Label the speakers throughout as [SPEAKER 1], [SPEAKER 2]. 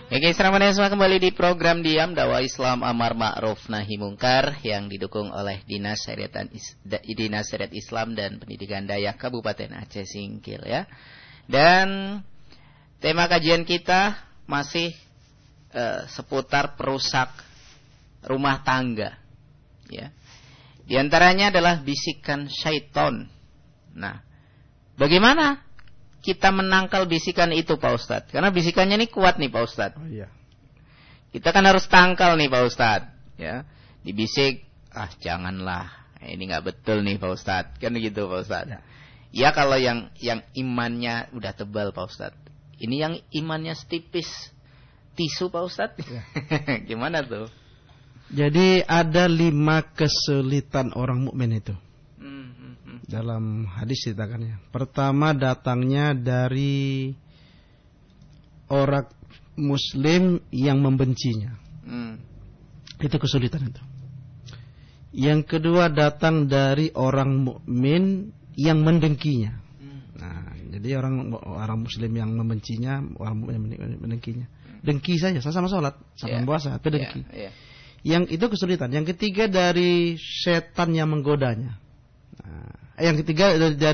[SPEAKER 1] Oke, selamat semua kembali di program Diam Dakwah Islam Amar Ma'ruf Nahi Mungkar yang didukung oleh Dinas Syariat Islam dan Pendidikan Dayak Kabupaten Aceh Singkil ya. Dan tema kajian kita masih seputar perusak rumah tangga ya. Di antaranya adalah bisikan syaiton. Nah, bagaimana kita menangkal bisikan itu Pak Ustadz? Karena bisikannya ini kuat nih Pak Ustadz.
[SPEAKER 2] Oh iya.
[SPEAKER 1] Kita kan harus tangkal nih Pak Ustadz. Ya, dibisik, janganlah, ini nggak betul nih Pak Ustadz. Kan gitu Pak Ustadz. Ya kalau yang imannya udah tebal Pak Ustadz. Ini yang imannya setipis tisu Pak Ustadz. Ya. Gimana tuh?
[SPEAKER 2] Jadi ada 5 kesulitan orang mukmin itu. Dalam hadis dikatakannya. Pertama, datangnya dari orang muslim yang membencinya. Itu kesulitan itu. Yang kedua, datang dari orang mukmin yang mendengkinya. Nah, jadi orang muslim yang membencinya, orang mukmin yang mendengkinya. Dengki saja, sama sholat, sama puasa, tapi dengki. Yang itu kesulitan. Yang ketiga dari setan yang menggodanya. Nah, yang ketiga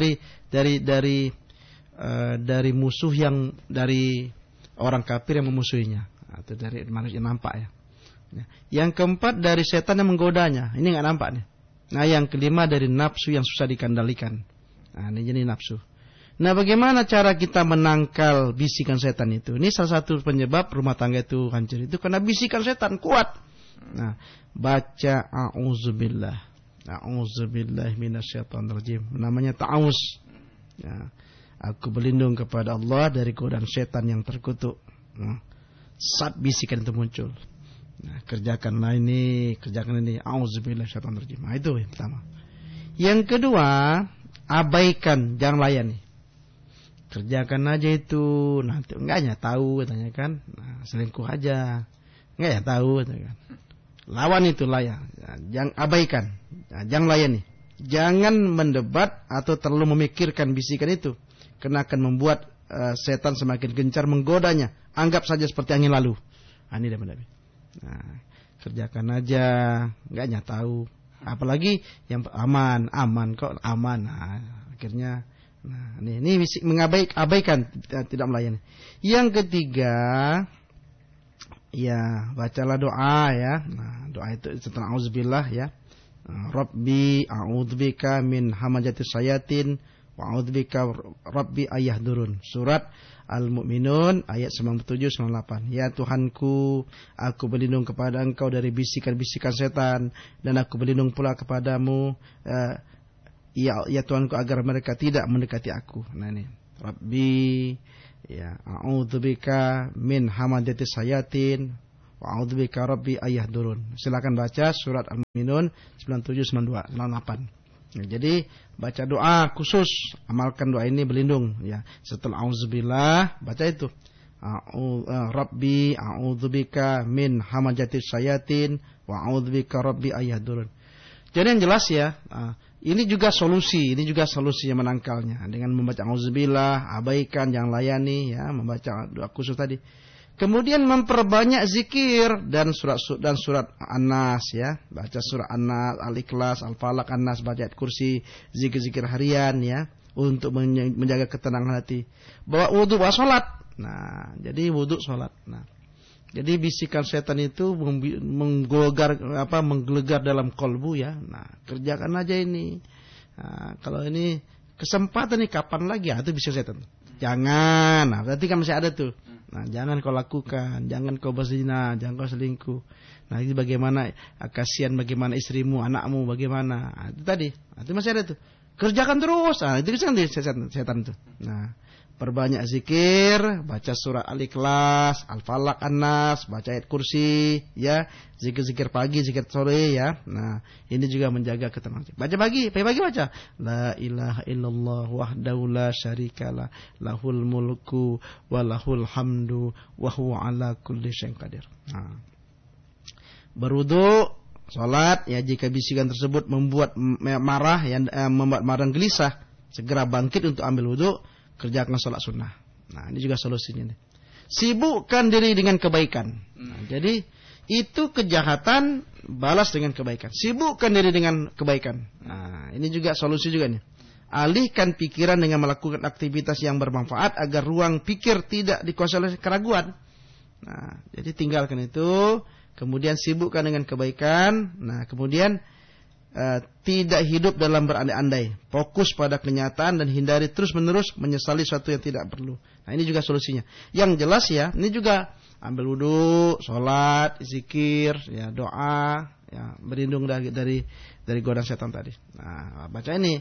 [SPEAKER 2] dari musuh yang dari orang kafir yang memusuhinya, atau dari manusia yang nampak ya. Yang keempat dari setan yang menggodanya, ini nggak nampak nih. Nah, yang kelima dari nafsu yang susah dikendalikan. Nah, ini jadi nafsu. Nah, bagaimana cara kita menangkal bisikan setan itu? Ini salah satu penyebab rumah tangga itu hancur itu karena bisikan setan kuat. Nah, baca a'udzubillah. A'udzubillahi minasyaitonirrajim. Namanya ta'awuz. Ya. Aku berlindung kepada Allah dari godaan setan yang terkutuk. Nah, saat bisikan itu muncul. Nah, kerjakanlah ini, kerjakan ini. A'udzubillahi minasyaitonirrajim. Nah, itu yang pertama. Yang kedua, abaikan, jangan layani. Kerjakan aja itu. Nanti enggaknya tahu katanya kan. Nah, selingkuh aja. Enggak ya tahu katanya kan. Lawan itu layan, jangan abaikan, jangan layani, jangan mendebat atau terlalu memikirkan bisikan itu, karena akan membuat setan semakin gencar menggodanya. Anggap saja seperti angin lalu. Ini Nabi. Nah, kerjakan aja, enggaknya tahu. Apalagi yang aman kok aman. Nah, akhirnya, ini mengabaikan, tidak melayani. Yang ketiga. Ya, bacalah doa ya. Nah, doa itu setelah auzubillah ya. Rabbi a'udzubika min hamajatis syayatin wa a'udzubika Rabbi ayahdurun. Surat Al-Mu'minun ayat 97-98. Ya Tuhanku, aku berlindung kepada Engkau dari bisikan-bisikan setan dan aku berlindung pula kepadamu ya Tuhanku agar mereka tidak mendekati aku. Nah ini Rabbi ya, a'udzubika min hamadatis sayatin wa a'udzubika Rabbi ayahdurun. Silakan baca surat Al-Mu'minun 97, 98. Nah, jadi baca doa khusus, amalkan doa ini berlindung ya. Setelah auzubillah baca itu. Rabbi a'udzubika min hamadatis sayatin wa a'udzubika Rabbi ayahdurun. Jadi yang jelas ya, ini juga solusi yang menangkalnya dengan membaca auzubillah, abaikan, jangan layani ya, membaca doa khusus tadi. Kemudian memperbanyak zikir dan surat An-Nas ya, baca surat An-Nas, Al-Ikhlas, Al-Falaq, An-Nas, baca ayat kursi, zikir-zikir harian ya, untuk menjaga ketenangan hati. Bawa wudu, bawa salat. Nah, jadi wudu, salat. Nah, jadi bisikan setan itu menggelegar dalam kolbu ya. Nah, kerjakan aja ini. Nah, kalau ini kesempatan nih kapan lagi? Itu bisikan setan. Jangan. Nah, berarti kan masih ada tuh. Nah, jangan kau lakukan, jangan kau berzina, jangan kau selingkuh. Nah, ini bagaimana kasihan bagaimana istrimu, anakmu bagaimana? Nah, itu tadi. Nah, itu masih ada tuh. Kerjakan terus. Nah, itu kan setan itu. Nah, perbanyak zikir, baca surah Al-Ikhlas, Al-Falaq, An-Nas, baca ayat kursi, ya, zikir-zikir pagi, zikir sore, ya. Nah, ini juga menjaga ketenangan. Baca pagi baca. La ilaha illallah wahdahu la syarikalah, lahul mulku wa lahul hamdu wa huwa ala kulli syai'in qadir. Nah. Berwudu, salat, ya jika bisikan tersebut membuat marah, membuat marah gelisah, segera bangkit untuk ambil wudu. Kerjakan sholat sunnah. Nah, ini juga solusinya nih. sibukkan diri dengan kebaikan. Nah, jadi itu kejahatan balas dengan kebaikan. Sibukkan diri dengan kebaikan. Nah, ini juga solusi juga nih. Alihkan pikiran dengan melakukan aktivitas yang bermanfaat agar ruang pikir tidak dikuasai oleh keraguan. Nah, jadi tinggalkan itu, kemudian sibukkan dengan kebaikan. Nah, kemudian tidak hidup dalam berandai-andai. Fokus pada kenyataan dan hindari terus-menerus menyesali sesuatu yang tidak perlu. Nah, ini juga solusinya. Yang jelas ya, ini juga ambil wudu, sholat, zikir, ya doa, ya berlindung dari godaan setan tadi. Nah, baca ini.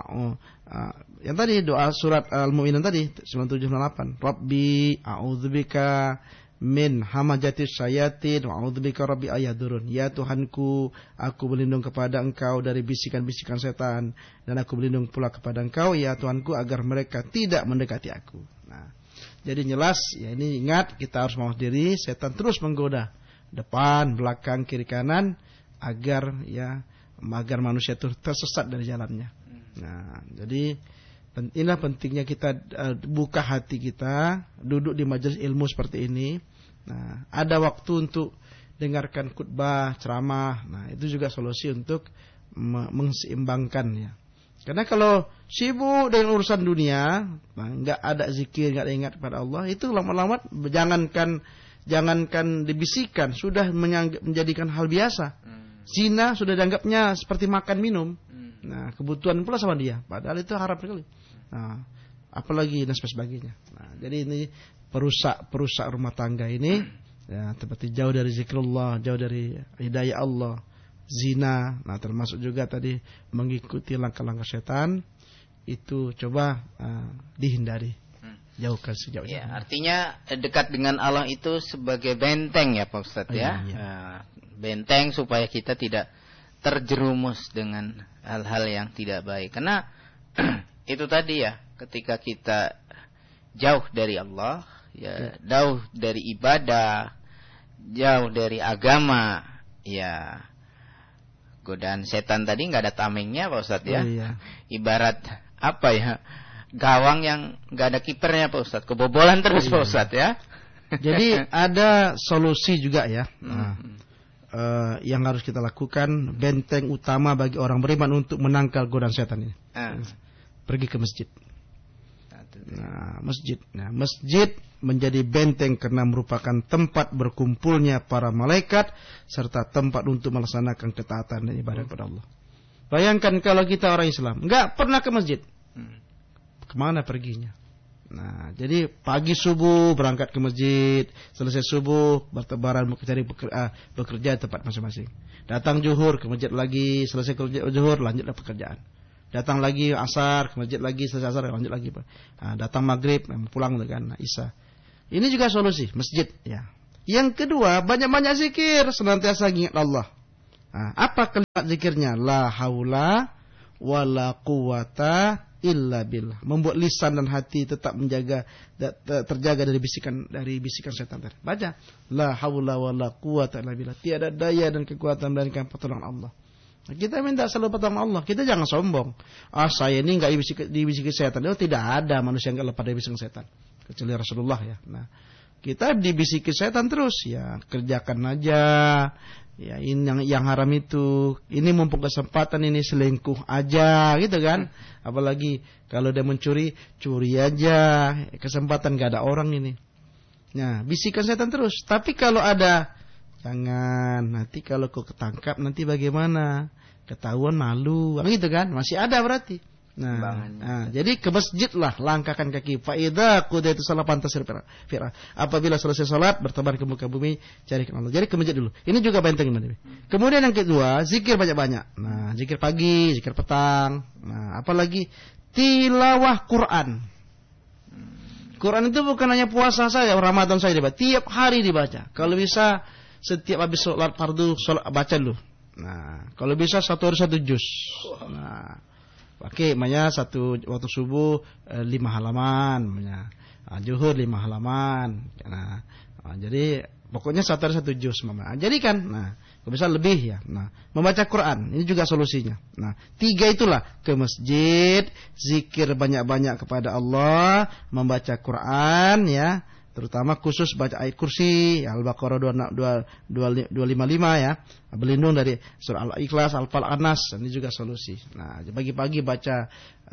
[SPEAKER 2] Yang tadi doa surat Al-Mu'minun tadi 9798. Rabbi a'udzubika min hamajatis syayatin wa a'udzubika rabbi ayadurun. Ya Tuhanku, aku berlindung kepada Engkau dari bisikan-bisikan setan, dan aku berlindung pula kepada Engkau ya Tuhanku agar mereka tidak mendekati aku. Nah, jadi jelas ya, ini ingat, kita harus mawas diri, setan terus menggoda depan, belakang, kiri, kanan agar manusia itu tersesat dari jalannya. Nah, jadi inilah pentingnya kita buka hati kita, duduk di majelis ilmu seperti ini. Nah, ada waktu untuk dengarkan khutbah, ceramah. Nah, itu juga solusi untuk menseimbangkan ya. Karena kalau sibuk dengan urusan dunia, nah, nggak ada zikir, nggak ada ingat kepada Allah, itu lama-lama jangankan dibisikkan, sudah menjadikan hal biasa. Zina sudah dianggapnya seperti makan minum. Nah, kebutuhan pula sama dia, padahal itu haram sekali. Nah, apalagi dan sebagainya. Nah, jadi ini perusak rumah tangga ini ya, seperti jauh dari zikrullah, jauh dari hidayah Allah, zina. Nah, termasuk juga tadi mengikuti langkah-langkah setan, itu coba dihindari, jauhkan sejauh
[SPEAKER 1] ya, artinya dekat dengan Allah itu sebagai benteng ya Pak Ustadz ya.
[SPEAKER 2] Iya.
[SPEAKER 1] Benteng supaya kita tidak terjerumus dengan hal-hal yang tidak baik. Karena itu tadi ya, ketika kita jauh dari Allah, ya jauh dari ibadah, jauh dari agama, ya godaan setan tadi nggak ada tamengnya Pak Ustadz ya.
[SPEAKER 2] Iya.
[SPEAKER 1] Ibarat apa ya, gawang yang nggak ada kipernya Pak Ustadz, kebobolan terus Pak Ustadz ya.
[SPEAKER 2] Jadi ada solusi juga ya. Nah, yang harus kita lakukan, benteng utama bagi orang beriman untuk menangkal godaan setan ini. Pergi ke masjid. Nah, masjid menjadi benteng karena merupakan tempat berkumpulnya para malaikat serta tempat untuk melaksanakan ketaatan dan ibadah kepada Allah. Bayangkan kalau kita orang Islam nggak pernah ke masjid, kemana perginya? Nah, jadi pagi subuh berangkat ke masjid, selesai subuh bertebaran mencari bekerja di tempat masing-masing. Datang zuhur ke masjid lagi, selesai kerja zuhur lanjutlah pekerjaan. Datang lagi asar ke masjid lagi, selesai asar lanjut lagi. Nah, datang maghrib pulang dengan isya. Ini juga solusi masjid ya. Yang kedua, banyak-banyak zikir, senantiasa ingat Allah. Nah, apa kalimat zikirnya? La haula wala quwata illa billah. Membuat lisan dan hati tetap terjaga dari bisikan setan tadi. Baca la haula wala quwata illa billah. Tiada daya dan kekuatan melainkan pertolongan Allah. Nah, kita minta selalu pertolongan Allah. Kita jangan sombong. Saya ini enggak dibisiki setan. Oh, tidak ada manusia yang enggak lepas dari bisikan setan kecuali Rasulullah ya. Nah, kita dibisiki setan terus ya, kerjakan aja. Ya, ini yang haram itu. Ini mumpung kesempatan, ini selingkuh aja gitu kan. Apalagi kalau dia mencuri, curi aja. Kesempatan gak ada orang ini. Nah, bisikan setan terus. Tapi kalau ada, jangan. Nanti kalau kau ketangkap nanti bagaimana? Ketahuan malu, gitu kan? Masih ada berarti. Nah, jadi ke masjid lah, langkahkan kaki. Faida qudaitu salat pantasir fira. Apabila selesai salat, bertebar ke muka bumi, carikan Allah. Jadi ke masjid dulu. Ini juga benteng ini. Kemudian yang kedua, zikir banyak-banyak. Nah, zikir pagi, zikir petang. Nah, apalagi tilawah Quran. Quran itu bukan hanya puasa saja, Ramadan saja dibaca. Tiap hari dibaca. Kalau bisa setiap habis salat fardu baca dulu. Nah, kalau bisa satu hari 1 juz. Nah, pakai satu waktu subuh 5 halaman, zuhur 5 halaman. Nah, jadi pokoknya satu hari 1 juz. Jadikan, kalau bisa lebih ya. Nah, membaca Quran ini juga solusinya. Nah, 3 itulah, ke masjid, zikir banyak-banyak kepada Allah, membaca Quran ya. Terutama khusus baca ayat kursi, Al-Baqarah 255 ya. Berlindung dari surah Al-Ikhlas, Al-Falaq, An-Nas. Ini juga solusi. Nah, pagi-pagi baca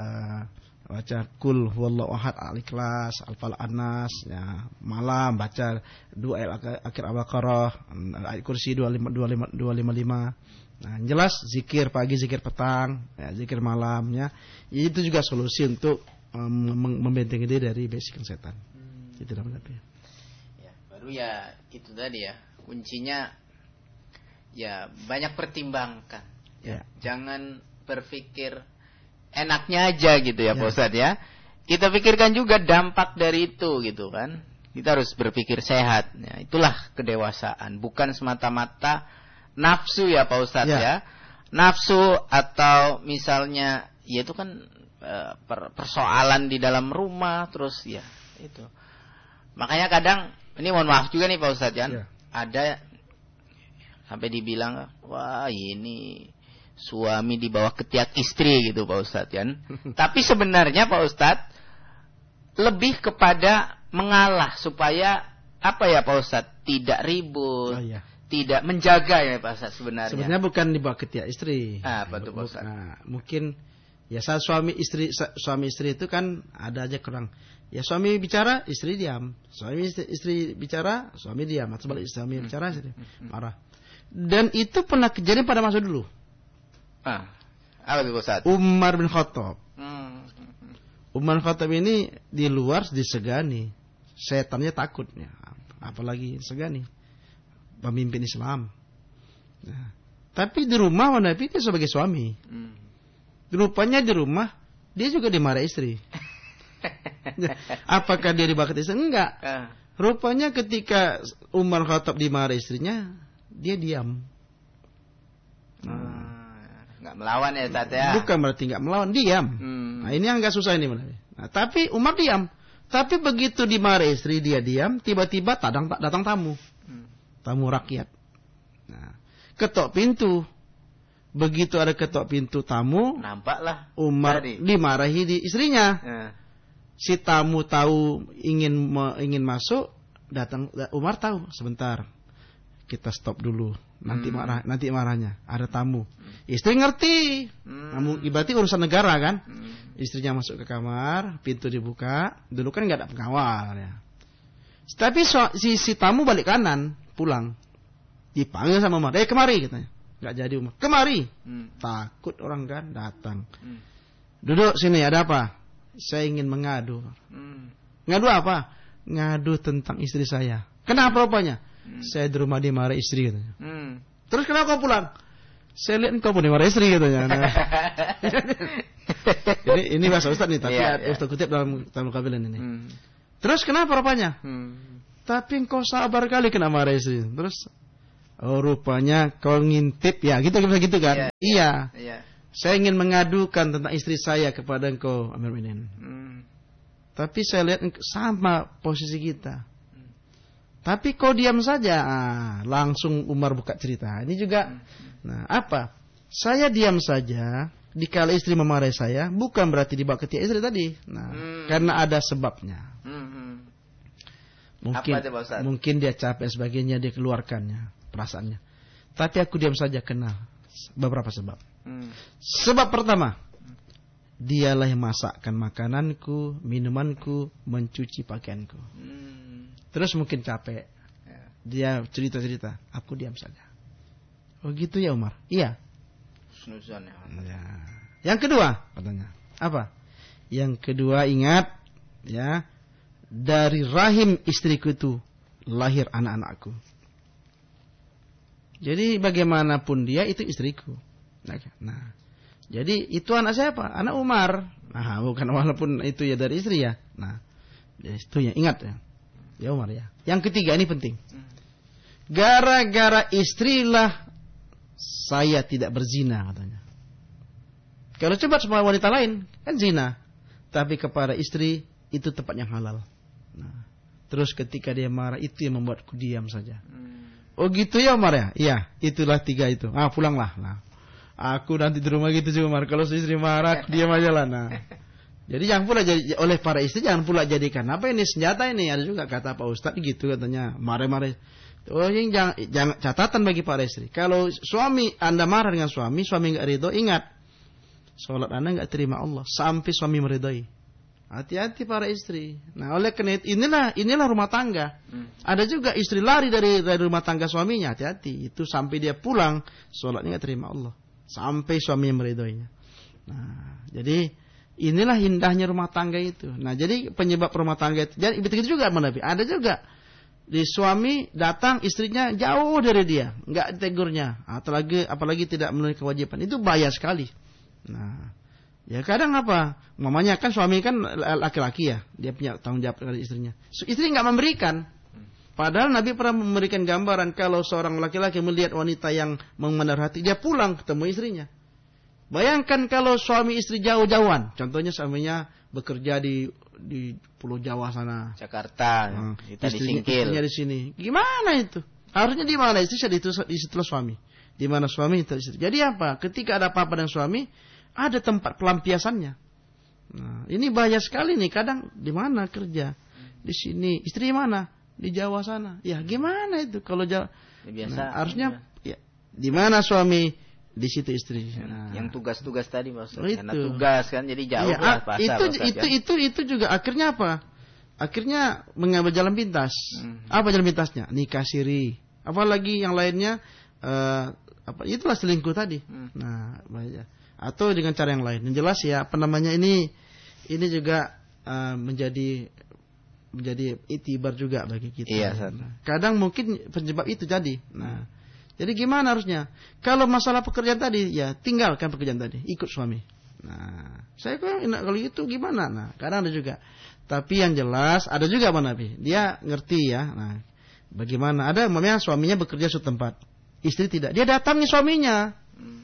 [SPEAKER 2] Kul huwallahu ahad, Al-Ikhlas, Al-Falaq, An-Nas ya. Malam baca 2 ayat akhir Al-Baqarah, ayat kursi 255. Nah, jelas zikir pagi, zikir petang, ya, zikir malamnya. Itu juga solusi untuk membentengi diri dari bisikan setan. Itu namanya.
[SPEAKER 1] Ya, baru ya itu tadi ya, kuncinya ya banyak pertimbangkan. Ya. Jangan berpikir enaknya aja gitu ya, Pak Ustadz ya. Kita pikirkan juga dampak dari itu gitu kan. Kita harus berpikir sehat. Ya, itulah kedewasaan, bukan semata-mata nafsu ya Pak Ustadz ya. Nafsu atau misalnya ya itu kan persoalan di dalam rumah terus ya itu. Makanya kadang ini mohon maaf juga nih Pak Ustadz ya. Ada sampai dibilang wah ini suami di bawah ketiak istri gitu Pak Ustadz ya. Tapi sebenarnya Pak Ustadz lebih kepada mengalah supaya apa ya Pak Ustadz tidak ribut. Tidak menjaga ya Pak Ustadz sebenarnya.
[SPEAKER 2] Sebenarnya bukan di bawah ketiak istri.
[SPEAKER 1] Apa tuh Pak Ustadz?
[SPEAKER 2] Nah, mungkin ya saat suami istri itu kan ada aja kurang. Ya suami bicara, istri diam. Suami istri bicara, suami diam. Atau sebalik suami bicara, istri marah. Dan itu pernah kejadian pada masa dulu.
[SPEAKER 1] Apa itu Ustaz?
[SPEAKER 2] Umar bin Khattab. Umar bin Khattab ini di luar disegani. Setannya takutnya. Apalagi disegani. Pemimpin Islam. Nah, tapi di rumah Nabi dia sebagai suami. Rupanya di rumah dia juga dimarahi istri. Apakah dia dibakar istri? Enggak. Rupanya ketika Umar Khattab dimarahi istrinya, dia diam.
[SPEAKER 1] Enggak melawan ya Ustaz ya.
[SPEAKER 2] Bukan berarti enggak melawan, diam. Nah, ini yang enggak susah ini. Nah, tapi Umar diam. Tapi begitu dimarahi istri dia diam, tiba-tiba datang tamu. Tamu rakyat. Nah, ketok pintu. Begitu ada ketok pintu tamu,
[SPEAKER 1] nampaklah
[SPEAKER 2] Umar dimarahi di istrinya. Si tamu tahu ingin masuk, datang Umar tahu sebentar. Kita stop dulu. Nanti marahnya. Ada tamu. Istri ngerti. Berarti urusan negara kan? Istrinya masuk ke kamar, pintu dibuka. Dulu kan enggak ada pengawal ya. Tapi si tamu balik kanan, pulang. Dipanggil sama Umar. Kemari katanya. Enggak jadi Umar. Kemari. Takut orang kan datang. Duduk sini, ada apa? Saya ingin mengadu. Ngadu apa? Ngadu tentang istri saya. Kenapa rupanya? Saya di rumah dimarahi istri katanya. Terus kenapa kau pulang? Saya lihat kau pun dimarahi istri katanya. ini bahasa Ustaz nih, tapi Ustaz kutip dalam kabilan ini. Terus kenapa rupanya? Tapi engkau sabar kali kena marah istri. Terus rupanya kau ngintip ya, gitu kan? Iya. Saya ingin mengadukan tentang istri saya kepada engkau, Amir Minin. Tapi saya lihat sama posisi kita. Tapi kau diam saja. Langsung Umar buka cerita. Ini juga. Nah, apa? Saya diam saja. Dikala istri memarahi saya, bukan berarti dibawa ketiak istri tadi. Nah, karena ada sebabnya. Mungkin dia capek sebagainya, dia keluarkannya perasaannya. Tapi aku diam saja kenal beberapa sebab. Sebab pertama, dialah yang masakkan makananku, minumanku, mencuci pakaianku. Terus mungkin capek, dia cerita-cerita, aku diam saja. Oh gitu ya Umar? Iya. Ya. Yang kedua katanya apa? Yang kedua ingat ya, dari rahim istriku itu lahir anak-anakku. Jadi bagaimanapun dia itu istriku. Nah, jadi itu anak siapa? Anak Umar. Nah, bukan walaupun itu ya dari istri ya. Nah, itu ya ingat ya. Ya Umar ya. Yang ketiga ini penting. Gara-gara istrilah saya tidak berzina katanya. Kalau coba semua wanita lain kan zina, tapi kepada istri itu tempat yang halal. Nah, terus ketika dia marah itu yang membuatku diam saja. Oh gitu ya Umar ya? Iya, itulah tiga itu. Pulanglah. Nah, aku nanti di rumah gitu juga Umar. Kalau istri marah diam aja lah. Nah, Jadi jangan pula jadi oleh para istri, jangan pula jadikan apa ini senjata ini. Ada juga kata Pak Ustadz gitu katanya, marah-marah. Oh, ini jangan catatan bagi para istri. Kalau suami Anda marah dengan suami nggak ridho, ingat, sholat Anda nggak terima Allah sampai suami meridhoi. Hati-hati para istri. Nah, oleh karena itu inilah rumah tangga. Ada juga istri lari dari rumah tangga suaminya, hati-hati. Itu sampai dia pulang, sholatnya nggak terima Allah sampai suami meridhoinya. Nah, jadi inilah indahnya rumah tangga itu. Nah, jadi penyebab rumah tangga itu. Jadi begitu juga Nabi. Ada juga di suami datang istrinya jauh dari dia, nggak tegurnya, apalagi tidak memenuhi kewajiban. Itu bahaya sekali. Nah, ya kadang apa? Mamanya kan suami kan laki-laki ya, dia punya tanggung jawab kepada istrinya. Istri nggak memberikan. Padahal Nabi pernah memberikan gambaran kalau seorang laki-laki melihat wanita yang memenuhi hati, dia pulang ketemu istrinya. Bayangkan kalau suami istri jauh-jauhan. Contohnya suaminya bekerja di Pulau Jawa sana,
[SPEAKER 1] Jakarta, kita disingkil.
[SPEAKER 2] Istrinya di sini. Gimana itu? Harusnya di mana istri? Di situ suami. Di mana suami itu istri. Jadi apa? Ketika ada apa-apa dengan suami, ada tempat pelampiasannya. Nah, ini bahaya sekali nih. Kadang di mana kerja? Di sini. Istri mana? Di Jawa sana. Ya gimana itu kalau Jawa?
[SPEAKER 1] Ya, biasa.
[SPEAKER 2] Nah, harusnya ya, di mana suami? Di situ istri.
[SPEAKER 1] Nah, yang tugas-tugas tadi maksudnya. Karena
[SPEAKER 2] itu.
[SPEAKER 1] tugas kan jadi jauh lah pasar.
[SPEAKER 2] Itu juga akhirnya apa? Akhirnya mengambil jalan pintas. Apa jalan pintasnya? Nikah siri. Apalagi yang lainnya itulah selingkuh tadi. Nah, bahaya. Atau dengan cara yang lain. Yang jelas ya, apa namanya ini juga menjadi itibar juga bagi kita.
[SPEAKER 1] Iya,
[SPEAKER 2] kadang mungkin penyebab itu jadi. Nah, jadi gimana harusnya? Kalau masalah pekerjaan tadi, ya tinggalkan pekerjaan tadi, ikut suami. Nah, saya kalau itu gimana? Nah, kadang ada juga. Tapi yang jelas ada juga Pak Nabi. Dia ngerti ya. Nah, bagaimana? Ada namanya suaminya bekerja suatu tempat, istri tidak. Dia datangi suaminya.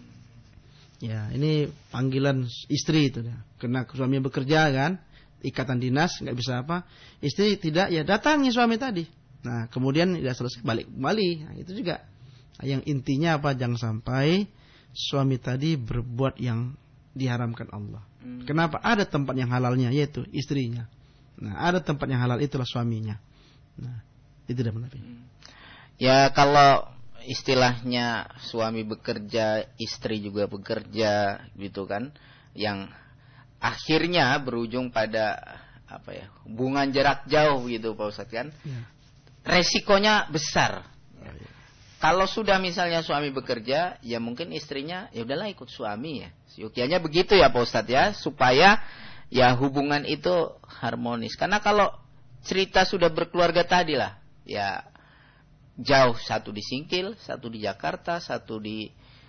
[SPEAKER 2] Ya, ini panggilan istri itu. Karena suaminya bekerja kan, ikatan dinas, nggak bisa apa. Istri tidak, ya datangi suami tadi. Nah, kemudian tidak selesai balik kembali. Nah, itu juga. Yang intinya apa? Jangan sampai suami tadi berbuat yang diharamkan Allah. Kenapa? Ada tempat yang halalnya, yaitu istrinya. Nah, ada tempat yang halal, itulah suaminya. Nah, itu dah Nabi.
[SPEAKER 1] Ya, kalau istilahnya suami bekerja, istri juga bekerja, gitu kan, yang akhirnya berujung pada apa ya, hubungan jarak jauh gitu Pak Ustadz kan, resikonya besar. Kalau sudah misalnya suami bekerja, ya mungkin istrinya ya udahlah ikut suami ya. Yogyanya begitu ya Pak Ustadz ya, supaya ya hubungan itu harmonis. Karena kalau cerita sudah berkeluarga tadi lah, ya jauh, satu di Singkil, satu di Jakarta, satu di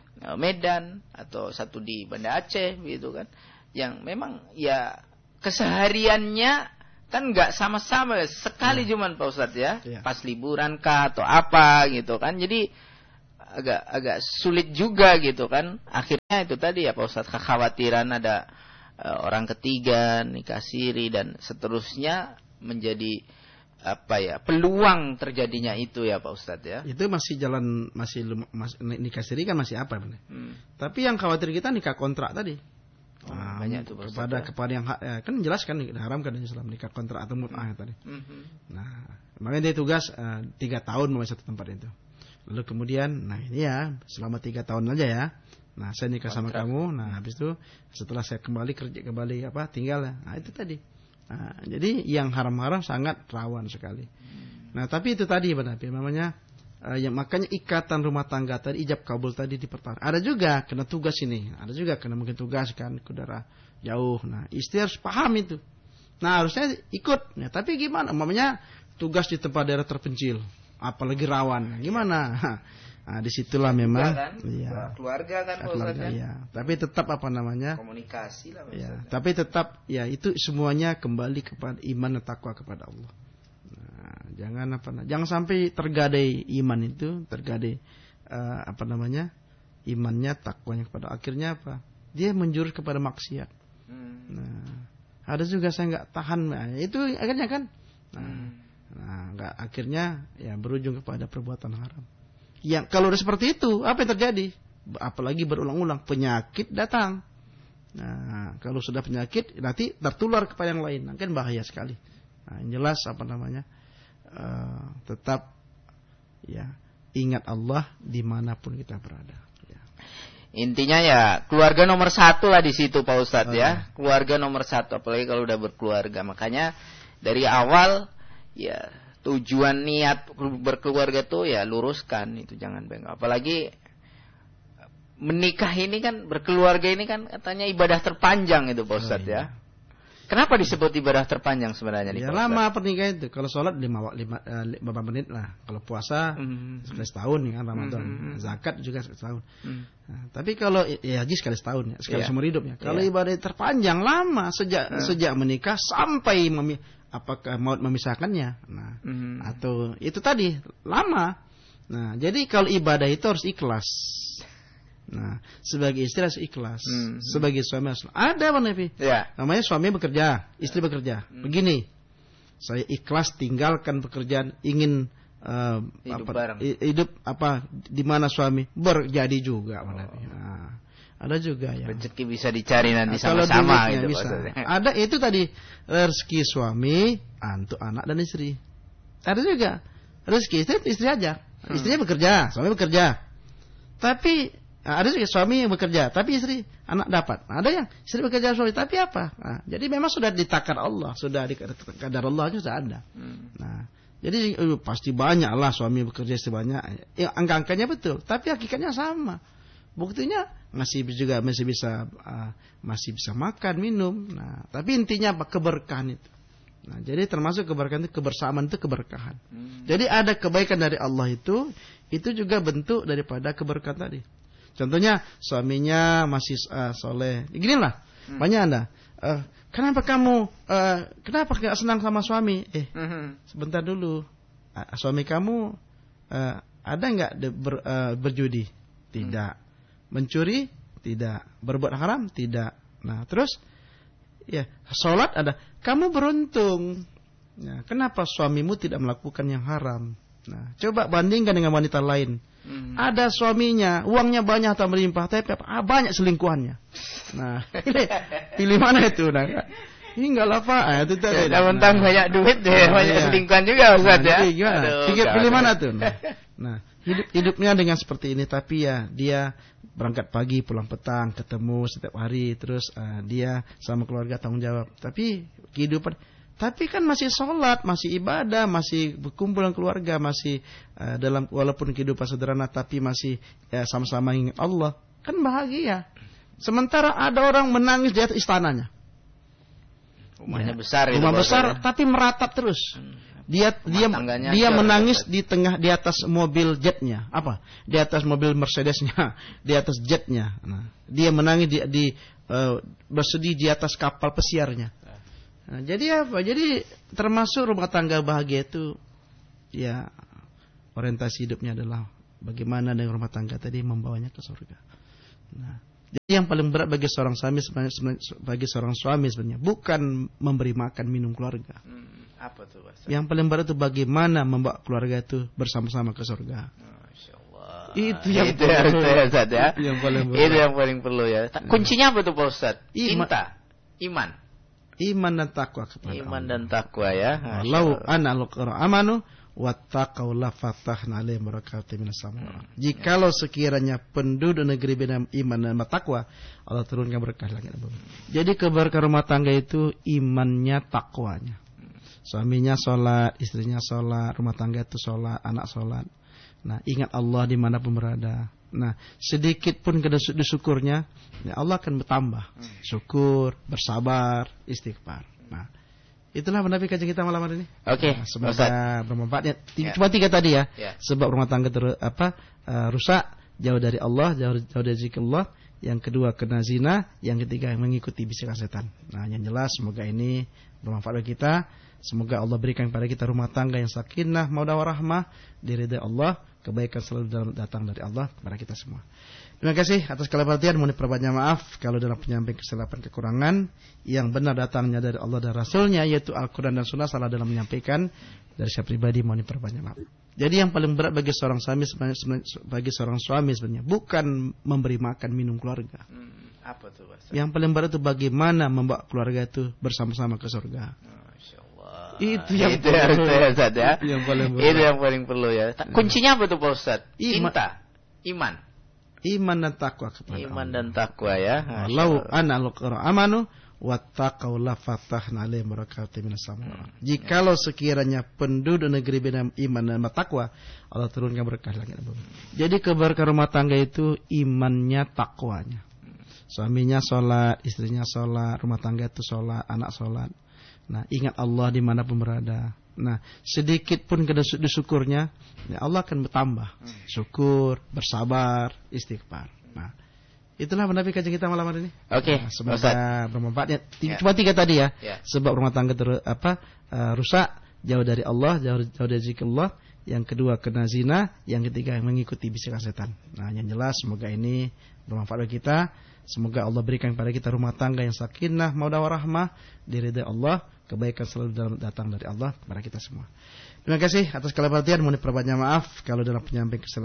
[SPEAKER 1] Medan, atau satu di Banda Aceh gitu kan. Yang memang ya kesehariannya kan nggak sama-sama, sekali cuman Pak Ustadz ya, pas liburan kah atau apa gitu kan, jadi agak sulit juga gitu kan. Akhirnya itu tadi ya Pak Ustadz, kekhawatiran ada orang ketiga, nikah siri dan seterusnya, menjadi apa ya, peluang terjadinya itu ya Pak Ustadz ya.
[SPEAKER 2] Itu masih jalan, masih nikah siri kan masih apa benar. Tapi yang khawatir kita nikah kontrak tadi. Nah,
[SPEAKER 1] banyak tuh
[SPEAKER 2] kepada yang kan jelas kan diharamkan dalam Islam nikah kontrak atau mut'ah tadi. Nah, makanya dia tugas 3 tahun mau satu tempat itu. Lalu kemudian, nah ini ya selama 3 tahun aja ya. Nah, saya nikah sama kamu. Nah, habis itu setelah saya kerja kembali tinggal. Nah, itu tadi. Nah, jadi yang haram-haram sangat rawan sekali. Nah, tapi itu tadi benar, namanya yang makanya ikatan rumah tangga tadi, ijab kabul tadi dipertahankan. Ada juga kena tugas ini, ada juga kena mungkin tugas kan ke daerah jauh. Nah, istri harus paham itu. Nah, harusnya ikut. Nah, tapi gimana? Namanya tugas di tempat daerah terpencil, apalagi rawan. Gimana? Nah, disitulah memang
[SPEAKER 1] kan? Ya, keluarga kan
[SPEAKER 2] keluarga, ya. Tapi tetap apa namanya?
[SPEAKER 1] Komunikasi lah.
[SPEAKER 2] Ya, tapi tetap ya itu semuanya kembali kepada iman dan takwa kepada Allah. Jangan sampai tergadai iman itu, tergadai imannya, takwanya kepada, akhirnya apa? Dia menjurus kepada maksiat. Nah, ada juga saya nggak tahan, nah, itu akhirnya kan, nggak, akhirnya ya berujung kepada perbuatan haram. Yang kalau udah seperti itu, apa yang terjadi? Apalagi berulang-ulang, penyakit datang. Nah, kalau sudah penyakit nanti tertular kepada yang lain, kan bahaya sekali. Nah, yang jelas tetap ya ingat Allah dimanapun kita berada. Ya.
[SPEAKER 1] Intinya ya keluarga nomor 1 lah di situ Pak Ustadz ya. Keluarga nomor 1, apalagi kalau udah berkeluarga. Makanya dari awal ya tujuan niat berkeluarga tuh ya luruskan itu, jangan bengong. Apalagi menikah ini kan, berkeluarga ini kan katanya ibadah terpanjang itu Pak Ustadz ya. Kenapa disebut ibadah terpanjang sebenarnya?
[SPEAKER 2] Ya lama pernikahan itu. Kalau sholat 5 menit lah. Kalau puasa sekali setahun kan Ramadan. Zakat juga sekali setahun. Nah, tapi kalau ya haji sekali setahun ya, sekali seumur hidupnya. Kalau ibadah terpanjang lama sejak menikah sampai apakah maut memisahkannya. Nah, atau itu tadi lama. Nah, jadi kalau ibadah itu harus ikhlas. Nah, sebagai istri harus ikhlas, sebagai suami harus. Ada Pak Nabi. Ya. Namanya suami bekerja, istri bekerja. Begini, saya ikhlas tinggalkan pekerjaan, ingin hidup di mana suami berjadi juga Pak Nabi. Nah, ada juga ya. Rezeki
[SPEAKER 1] bisa dicari nanti sama-sama gitu.
[SPEAKER 2] Bisa. Ada itu tadi rezeki suami untuk anak dan istri. Ada juga rezeki istri aja. Istrinya bekerja, suami bekerja. Tapi ada juga suami yang bekerja, tapi istri, anak dapat. Ada yang istri bekerja, suami, tapi apa? Nah, jadi memang sudah ditakar Allah, sudah dikadar Allah sudah ada. Nah, jadi pasti banyak lah suami bekerja, istri banyak. Ya, angka-angkanya betul, tapi hakikatnya sama. Buktinya masih bisa makan, minum. Nah, tapi intinya apa? Keberkahan itu. Nah, jadi termasuk keberkahan itu, kebersamaan itu keberkahan. Jadi ada kebaikan dari Allah itu juga bentuk daripada keberkahan tadi. Contohnya suaminya masih soleh. Ginilah, banyak Anda. Kenapa kamu nggak senang sama suami? Sebentar dulu. Suami kamu ada nggak berjudi? Tidak. Mencuri? Tidak. Berbuat haram? Tidak. Nah, terus ya sholat ada. Kamu beruntung. Ya, kenapa suamimu tidak melakukan yang haram? Nah, coba bandingkan dengan wanita lain. Ada suaminya, uangnya banyak atau melimpah, tapi banyak selingkuhannya. Nah, pilih mana itu? Nah, ini enggak apa itu tadi.
[SPEAKER 1] Mentang banyak duit deh, banyak selingkuhan juga Ustaz ya.
[SPEAKER 2] Pikir pilih mana tuh? Nah, hidupnya dengan seperti ini, tapi ya dia berangkat pagi, pulang petang, ketemu setiap hari, terus dia sama keluarga tanggung jawab. Tapi kehidupan, tapi kan masih sholat, masih ibadah, masih berkumpul dengan keluarga, masih dalam walaupun kehidupan sederhana, tapi masih sama-sama ingat Allah, kan bahagia. Sementara ada orang menangis di atas istananya,
[SPEAKER 1] rumahnya besar,
[SPEAKER 2] rumah besar, tapi meratap terus. Dia menangis di atas mobil jetnya, di atas mobil Mercedesnya, di atas jetnya. Nah, dia menangis bersedih di atas kapal pesiarnya. Nah, jadi apa? Jadi termasuk rumah tangga bahagia itu ya orientasi hidupnya adalah bagaimana dengan rumah tangga tadi membawanya ke surga. Nah, jadi yang paling berat bagi seorang suami sebenarnya bukan memberi makan minum keluarga.
[SPEAKER 1] Apa tuh, Pak?
[SPEAKER 2] Yang paling berat itu bagaimana membawa keluarga itu bersama-sama ke surga.
[SPEAKER 1] Masyaallah.
[SPEAKER 2] Itu yang
[SPEAKER 1] paling perlu ya. Kuncinya apa tuh Pak Ustaz? Cinta, iman dan takwa kepada Allah. Iman dan takwa ya.
[SPEAKER 2] Lau ana al-qura amanu wattaqau la fatahna alaihim barakatim minas sama. Jikalau sekiranya penduduk negeri bina iman dan takwa, Allah turunkan berkah langit dan bumi. Jadi keberkahan rumah tangga itu imannya, takwanya. Suaminya sholat, istrinya sholat, rumah tangga itu sholat, anak sholat. Nah, ingat Allah dimanapun berada. Nah, sedikit pun disyukurnya, ya Allah akan bertambah. Syukur, bersabar, istighfar. Nah, itulah menabi kajian kita malam hari ini.
[SPEAKER 1] Oke.
[SPEAKER 2] Nah, semoga bermanfaat. Cuma 3 tadi ya. Sebab rumah tangga rusak, jauh dari Allah, jauh dari zikrullah. Yang kedua kena zina, yang ketiga mengikuti bisikan setan. Nah, yang jelas semoga ini bermanfaat bagi kita. Semoga Allah berikan kepada kita rumah tangga yang sakinah, mawaddah warahmah, diridai Allah, kebaikan selalu datang dari Allah kepada kita semua. Terima kasih atas kelebatan, mohon diperbanyak maaf kalau dalam penyampaian kesilapan kekurangan. Yang benar datangnya dari Allah dan Rasulnya, yaitu Al-Quran dan Sunnah. Salah dalam menyampaikan dari saya pribadi, mohon diperbanyak maaf. Jadi yang paling berat bagi seorang suami sebenarnya bukan memberi makan minum keluarga.
[SPEAKER 1] Apa tuh, Ustaz?
[SPEAKER 2] Yang paling berat itu bagaimana membawa keluarga itu bersama-sama ke surga.
[SPEAKER 1] Masya Allah.
[SPEAKER 2] Itu yang
[SPEAKER 1] itu ya, Ustaz, ya.
[SPEAKER 2] Itu yang paling berat.
[SPEAKER 1] Itu yang paling perlu ya. Kuncinya apa tuh, Pak Ustaz?
[SPEAKER 2] Iman.
[SPEAKER 1] Cinta, iman.
[SPEAKER 2] Iman dan takwa kepada
[SPEAKER 1] Iman
[SPEAKER 2] Allah.
[SPEAKER 1] dan takwa ya.
[SPEAKER 2] Walau ana al-qura amanu wattaqau la fatahna alaihim barakatim minas sama. Jikalau sekiranya penduduk negeri beriman dan bertakwa, Allah turunkan berkah langit dan bumi. Jadi keberkahan rumah tangga itu imannya, takwanya. Suaminya sholat, istrinya sholat, rumah tangga itu sholat, anak sholat. Nah, ingat Allah dimanapun berada. Nah, sedikit pun disyukurnya, ya Allah akan bertambah. Syukur, bersabar, istighfar. Nah, itulah menabi kajian kita malam hari ini.
[SPEAKER 1] Oke,
[SPEAKER 2] Nah, semoga bermanfaat. Ya, cuma 3 tadi ya. Sebab rumah tangga rusak, jauh dari Allah, jauh dari zikir Allah. Yang kedua kena zina, yang ketiga mengikuti bisikan setan. Nah, yang jelas semoga ini bermanfaat bagi kita. Semoga Allah berikan kepada kita rumah tangga yang sakinah, mawaddah warahmah, diridai Allah, kebaikan selalu datang dari Allah kepada kita semua. Terima kasih atas segala perhatian. Mohon diperbanyak maaf kalau dalam penyampaian kesalahan